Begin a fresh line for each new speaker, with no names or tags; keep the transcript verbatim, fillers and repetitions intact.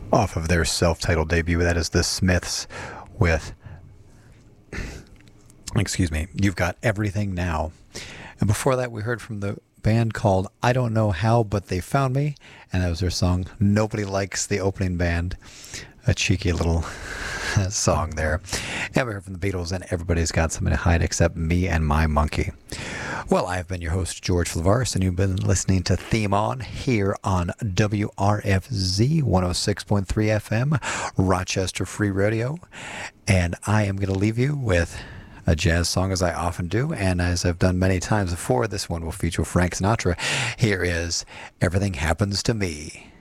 off of their self-titled debut. That is the Smiths with, excuse me, You've Got Everything Now. And before that, we heard from the band called I Don't Know How, But They Found Me, and that was their song Nobody Likes the Opening Band. A cheeky little song there. And we heard from the Beatles and Everybody's Got Something to Hide Except Me and My Monkey. Well, I've been your host, George Flavaris, and you've been listening to Theme On here on W R F Z one oh six point three F M, Rochester Free Radio. And I am going to leave you with a jazz song, as I often do, and as I've done many times before. This one will feature Frank Sinatra. Here is Everything Happens to Me.